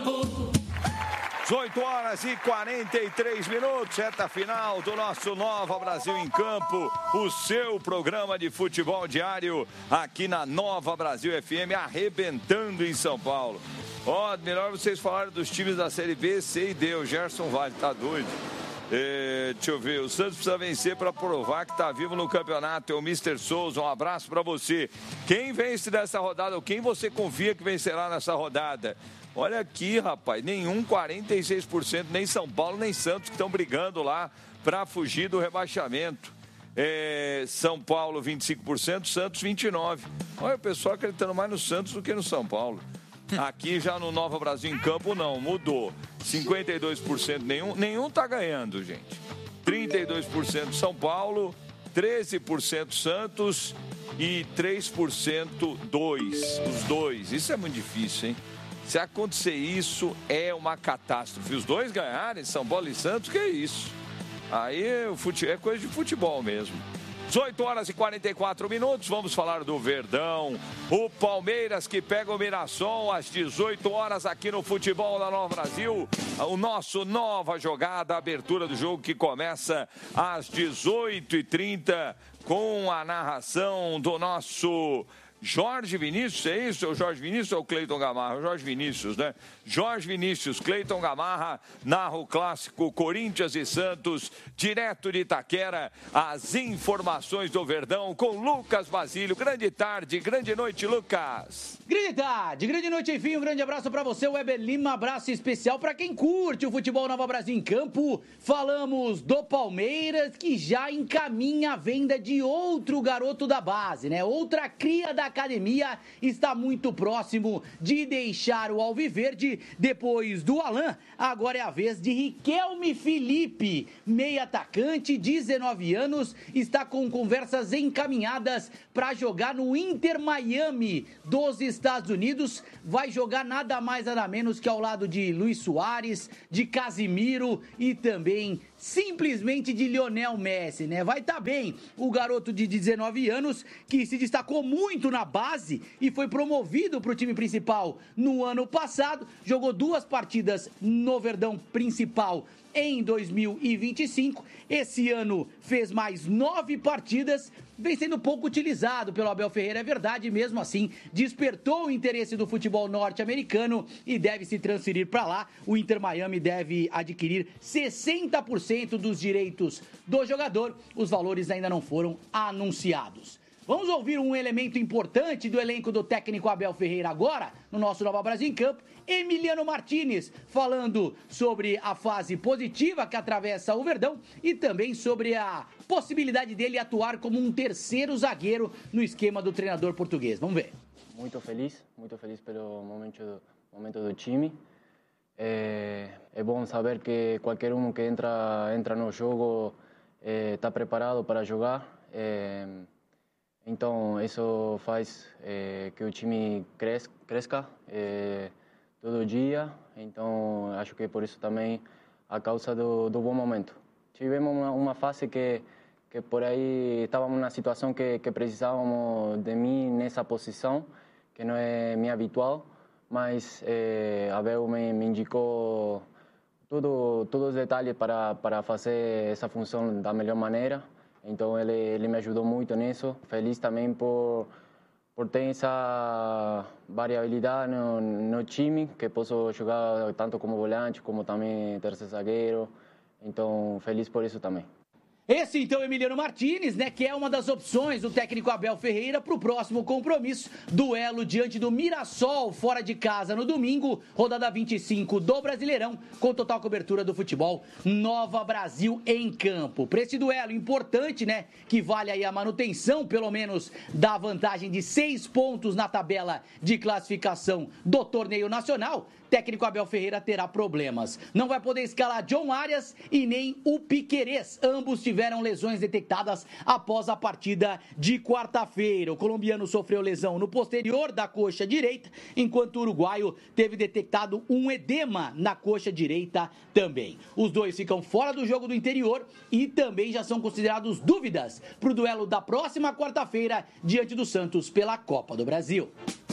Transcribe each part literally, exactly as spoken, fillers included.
dezoito horas e quarenta e três minutos, reta final do nosso Nova Brasil em Campo, o seu programa de futebol diário aqui na Nova Brasil F M, arrebentando em São Paulo. Ó, oh, melhor vocês falarem dos times da Série B, C e D, o Gerson Vale tá doido. É, deixa eu ver, o Santos precisa vencer para provar que está vivo no campeonato. É o mister Souza, um abraço para você. Quem vence dessa rodada, ou quem você confia que vencerá nessa rodada? Olha aqui, rapaz, nenhum quarenta e seis por cento, nem São Paulo, nem Santos, que estão brigando lá para fugir do rebaixamento. É, São Paulo, vinte e cinco por cento, Santos, vinte e nove por cento. Olha, o pessoal acreditando mais no Santos do que no São Paulo. Aqui já no Nova Brasil em Campo, não, mudou. cinquenta e dois por cento, nenhum, nenhum tá ganhando, gente. trinta e dois por cento São Paulo, treze por cento Santos e três por cento dois, os dois. Isso é muito difícil, hein? Se acontecer isso, é uma catástrofe. Os dois ganharem, São Paulo e Santos, que é isso? Aí é coisa de futebol mesmo. dezoito horas e quarenta e quatro minutos, vamos falar do Verdão. O Palmeiras que pega o Mirassol às dezoito horas aqui no Futebol da Nova Brasil. O nosso Nova Jogada, a abertura do jogo que começa às dezoito e trinta com a narração do nosso Jorge Vinícius, é isso? É o Jorge Vinícius ou o Cleiton Gamarra? O Jorge Vinícius, né? Jorge Vinícius, Cleiton Gamarra, narra o clássico Corinthians e Santos, direto de Itaquera, as informações do Verdão com Lucas Basílio. Grande tarde, grande noite, Lucas. Grande tarde, grande noite, enfim, um grande abraço para você, Weber Lima, abraço especial para quem curte o futebol Nova Brasil em Campo. Falamos do Palmeiras, que já encaminha a venda de outro garoto da base, né? Outra cria da academia, está muito próximo de deixar o Alviverde. Depois do Alan, agora é a vez de Riquelme Felipe, meia atacante, dezenove anos, está com conversas encaminhadas para jogar no Inter Miami dos Estados Unidos. Vai jogar nada mais nada menos que ao lado de Luis Soares, de Casimiro e também simplesmente de Lionel Messi, né? Vai estar tá bem o garoto de dezenove anos, que se destacou muito na base e foi promovido para o time principal no ano passado, jogou duas partidas no Verdão principal em dois mil e vinte e cinco, esse ano fez mais nove partidas, vem sendo pouco utilizado pelo Abel Ferreira, é verdade, mesmo assim, despertou o interesse do futebol norte-americano e deve se transferir para lá. O Inter Miami deve adquirir sessenta por cento dos direitos do jogador, os valores ainda não foram anunciados. Vamos ouvir um elemento importante do elenco do técnico Abel Ferreira agora, no nosso Nova Brasil em Campo, Emiliano Martinez, falando sobre a fase positiva que atravessa o Verdão e também sobre a possibilidade dele atuar como um terceiro zagueiro no esquema do treinador português. Vamos ver. Muito feliz, muito feliz pelo momento, momento do time. É, é bom saber que qualquer um que entra, entra no jogo está é, preparado para jogar. É, Então, isso faz é, que o time cres, cresça é, todo dia. Então, acho que por isso também a causa do, do bom momento. Tivemos uma, uma fase que, que por aí estávamos na situação que, que precisávamos de mim nessa posição, que não é minha habitual, mas é, Abel me, me indicou tudo, todos os detalhes para, para fazer essa função da melhor maneira. Então ele, ele me ajudou muito nisso. Feliz também por, por ter essa variabilidade no, no time, que posso jogar tanto como volante, como também terceiro zagueiro. Então, feliz por isso também. Esse, então, Emiliano Martinez, né, que é uma das opções do técnico Abel Ferreira para o próximo compromisso, duelo diante do Mirassol, fora de casa no domingo, rodada vinte e cinco do Brasileirão, com total cobertura do futebol Nova Brasil em Campo. Para esse duelo importante, né, que vale aí a manutenção, pelo menos, da vantagem de seis pontos na tabela de classificação do torneio nacional, técnico Abel Ferreira terá problemas. Não vai poder escalar John Arias e nem o Piquerez. Ambos tiveram lesões detectadas após a partida de quarta-feira. O colombiano sofreu lesão no posterior da coxa direita, enquanto o uruguaio teve detectado um edema na coxa direita também. Os dois ficam fora do jogo do interior e também já são considerados dúvidas para o duelo da próxima quarta-feira diante do Santos pela Copa do Brasil.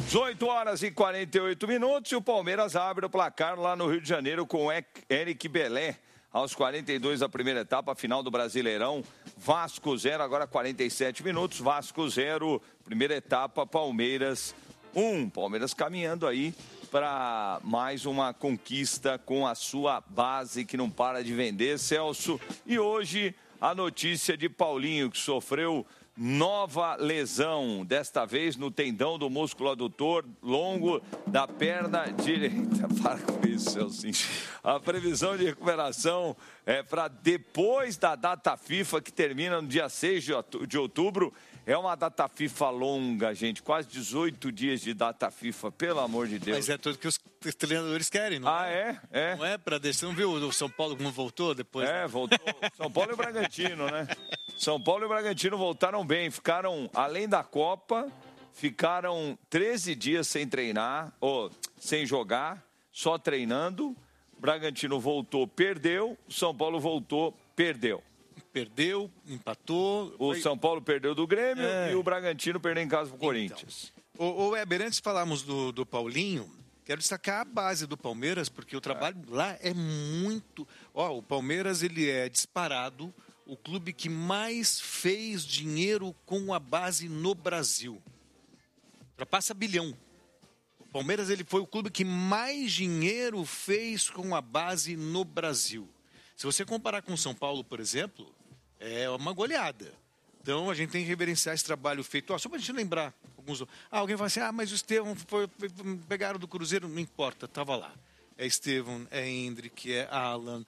dezoito horas e quarenta e oito minutos e o Palmeiras abre o placar lá no Rio de Janeiro com o Eric Belé. Aos quarenta e dois da primeira etapa, final do Brasileirão, Vasco zero, agora quarenta e sete minutos, Vasco zero, primeira etapa, Palmeiras um. Palmeiras caminhando aí para mais uma conquista com a sua base que não para de vender, Celso. E hoje a notícia de Paulinho, que sofreu nova lesão, desta vez no tendão do músculo adutor longo da perna direita. Para com isso, Celcinho. A previsão de recuperação é para depois da data FIFA, que termina no dia seis de outubro. É uma data FIFA longa, gente. Quase dezoito dias de data FIFA, pelo amor de Deus. Mas é tudo que os treinadores querem, não ah, é? Ah, é? É. Não é para deixar. Você não viu o São Paulo como voltou depois? É, voltou. São Paulo e o Bragantino, né? São Paulo e o Bragantino voltaram bem. Ficaram, além da Copa, ficaram treze dias sem treinar, ou sem jogar, só treinando. O Bragantino voltou, perdeu. São Paulo voltou, perdeu. Perdeu, empatou. O foi... São Paulo perdeu do Grêmio é. e o Bragantino perdeu em casa pro Corinthians. Então, o, o Weber, antes de falarmos do, do Paulinho, quero destacar a base do Palmeiras, porque o trabalho é. lá é muito... Ó, o Palmeiras, ele é disparado o clube que mais fez dinheiro com a base no Brasil. Ultrapassa bilhão. O Palmeiras, ele foi o clube que mais dinheiro fez com a base no Brasil. Se você comparar com o São Paulo, por exemplo, é uma goleada. Então, a gente tem que reverenciar esse trabalho feito. Ó, só para a gente lembrar. Alguns... Ah, alguém fala assim, ah, mas o Estevão foi... pegaram do Cruzeiro, não importa, estava lá. É Estevão, é Hendrick, é Alan,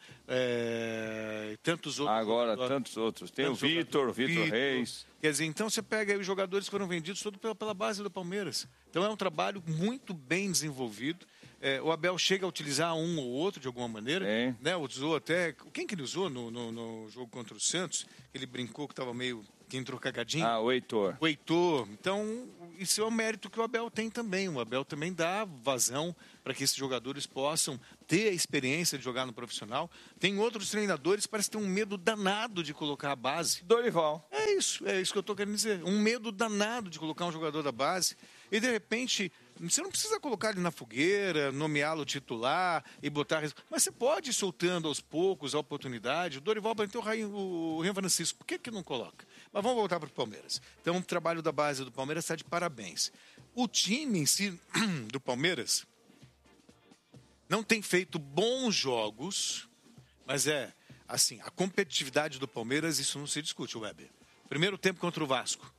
é... tantos outros. Agora, tantos outros. Tem tantos o Vitor, Vitor Reis. Quer dizer, então você pega aí os jogadores que foram vendidos todos pela, pela base do Palmeiras. Então, é um trabalho muito bem desenvolvido. É, o Abel chega a utilizar um ou outro de alguma maneira, é. né? Usou até... Quem que ele usou no, no, no jogo contra o Santos? Ele brincou que estava meio... que entrou cagadinho. Ah, o Heitor. O Heitor. Então, isso é o mérito que o Abel tem também. O Abel também dá vazão para que esses jogadores possam ter a experiência de jogar no profissional. Tem outros treinadores que parecem ter um medo danado de colocar a base. Dorival. É isso, é isso que eu estou querendo dizer. Um medo danado de colocar um jogador da base. E, de repente... Você não precisa colocar ele na fogueira, nomeá-lo titular e botar... Mas você pode ir soltando aos poucos a oportunidade. O Dorival vai ter o Raio, o Rio Francisco. Por que que não coloca? Mas vamos voltar para o Palmeiras. Então, o trabalho da base do Palmeiras está de parabéns. O time em si do Palmeiras não tem feito bons jogos, mas é, assim, a competitividade do Palmeiras, isso não se discute, Weber. Primeiro tempo contra o Vasco.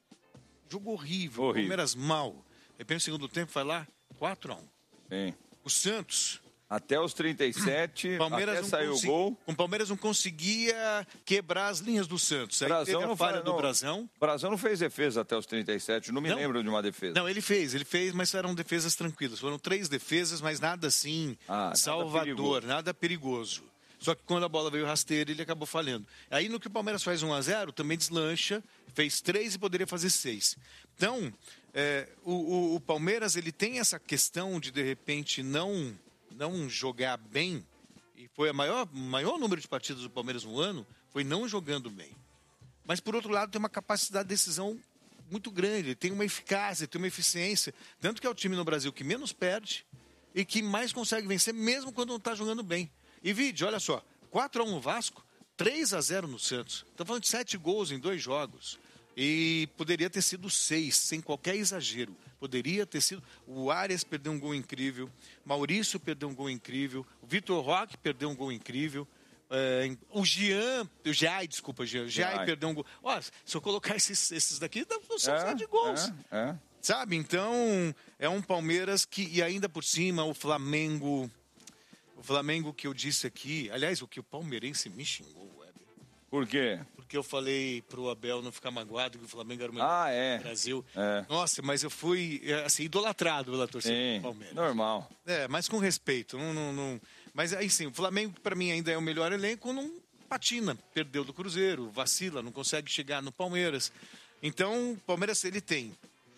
Jogo horrível, horrível. Palmeiras mal. Depois, no segundo tempo, vai lá, quatro a um. Sim. O Santos... Até os trinta e sete, Palmeiras até saiu o gol. O Palmeiras não conseguia quebrar as linhas do Santos. Aí Brasão teve a falha do Brasão. O Brasão não fez defesa até os trinta e sete, não me não. lembro de uma defesa. Não, ele fez, ele fez, mas eram defesas tranquilas. Foram três defesas, mas nada assim, ah, salvador, nada perigoso. nada perigoso. Só que quando a bola veio rasteira, ele acabou falhando. Aí no que o Palmeiras faz um a zero, também deslancha, fez três e poderia fazer seis. Então, é, o, o, o Palmeiras ele tem essa questão de, de repente, não... não jogar bem, e foi o maior, maior número de partidas do Palmeiras no ano, foi não jogando bem. Mas, por outro lado, tem uma capacidade de decisão muito grande, tem uma eficácia, tem uma eficiência, tanto que é o time no Brasil que menos perde e que mais consegue vencer, mesmo quando não está jogando bem. E, Vide, olha só, quatro a um no Vasco, três a zero no Santos. Estamos falando de sete gols em dois jogos. E poderia ter sido seis, sem qualquer exagero. Poderia ter sido... O Arias perdeu um gol incrível. Maurício perdeu um gol incrível. O Vitor Roque perdeu um gol incrível. É, o Jean... O Jai, desculpa, Jean. O Jai perdeu um gol. Ó, se eu colocar esses, esses daqui, dá para você é, de gols. É, é. Sabe? Então, é um Palmeiras que... E ainda por cima, o Flamengo... O Flamengo que eu disse aqui... Aliás, o que o palmeirense me xingou, Weber. Por quê? Porque eu falei pro Abel não ficar magoado que o Flamengo era o melhor ah, é. do Brasil. É. Nossa, mas eu fui assim, idolatrado pela torcida sim, do Palmeiras. Normal. É, mas com respeito. Não, não, não... Mas aí sim, o Flamengo para mim ainda é o melhor elenco, não patina. Perdeu do Cruzeiro, vacila, não consegue chegar no Palmeiras. Então, o Palmeiras ele tem.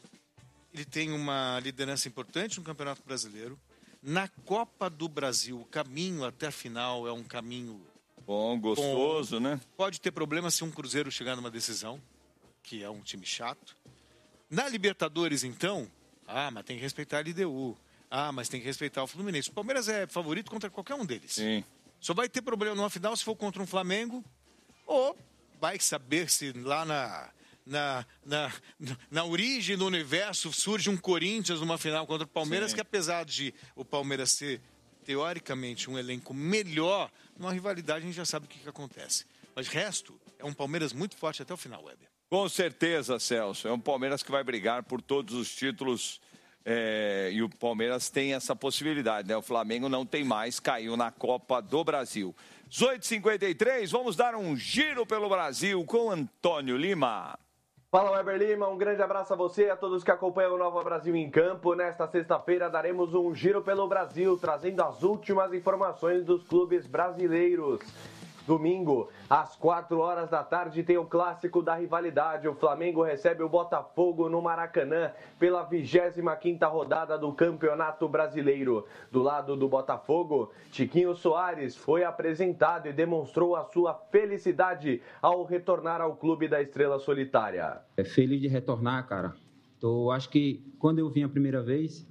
Ele tem uma liderança importante no Campeonato Brasileiro. Na Copa do Brasil, o caminho até a final é um caminho... Bom, gostoso, bom. né? Pode ter problema se um Cruzeiro chegar numa decisão, que é um time chato. Na Libertadores, então, Ah, mas tem que respeitar a L D U. Ah, mas tem que respeitar o Fluminense. O Palmeiras é favorito contra qualquer um deles. Sim. Só vai ter problema numa final se for contra um Flamengo, ou vai saber se lá na, na, na, na origem do universo surge um Corinthians numa final contra o Palmeiras, Sim. que apesar de o Palmeiras ser, teoricamente, um elenco melhor, numa rivalidade a gente já sabe o que, que acontece. Mas o resto é um Palmeiras muito forte até o final, Weber. Com certeza, Celso. É um Palmeiras que vai brigar por todos os títulos. É, e o Palmeiras tem essa possibilidade, né? O Flamengo não tem mais, caiu na Copa do Brasil. dezoito e cinquenta e três, vamos dar um giro pelo Brasil com Antônio Lima. Fala, Weber Lima, um grande abraço a você e a todos que acompanham o Nova Brasil em Campo. Nesta sexta-feira daremos um giro pelo Brasil, trazendo as últimas informações dos clubes brasileiros. Domingo, às quatro horas da tarde, tem o clássico da rivalidade. O Flamengo recebe o Botafogo no Maracanã pela vigésima quinta rodada do Campeonato Brasileiro. Do lado do Botafogo, Tiquinho Soares foi apresentado e demonstrou a sua felicidade ao retornar ao clube da Estrela Solitária. É feliz de retornar, cara. Tô, acho que quando eu vim a primeira vez,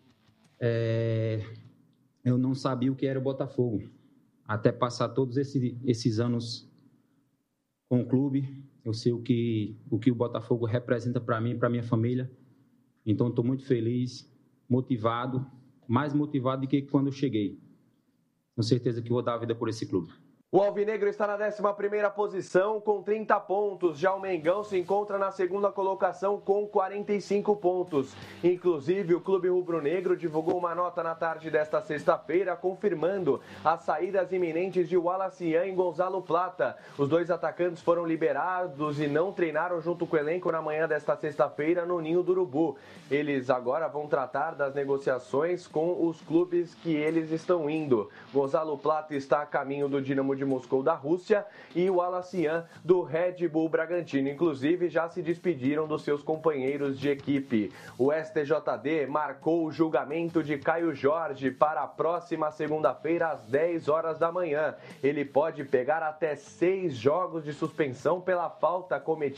é, eu não sabia o que era o Botafogo. Até passar todos esses, esses anos com o clube, eu sei o que o, que o Botafogo representa para mim e para minha família. Então, estou muito feliz, motivado, mais motivado do que quando eu cheguei. Com certeza que vou dar a vida por esse clube. O Alvinegro está na décima primeira posição com trinta pontos. Já o Mengão se encontra na segunda colocação com quarenta e cinco pontos. Inclusive, o Clube Rubro-Negro divulgou uma nota na tarde desta sexta-feira confirmando as saídas iminentes de Wallace Ian e Gonzalo Plata. Os dois atacantes foram liberados e não treinaram junto com o elenco na manhã desta sexta-feira no Ninho do Urubu. Eles agora vão tratar das negociações com os clubes que eles estão indo. Gonzalo Plata está a caminho do Dinamo de Moscou da Rússia e o Wallace Ian do Red Bull Bragantino. Inclusive, já se despediram dos seus companheiros de equipe. O S T J D marcou o julgamento de Caio Jorge para a próxima segunda-feira às dez horas da manhã. Ele pode pegar até seis jogos de suspensão pela falta cometida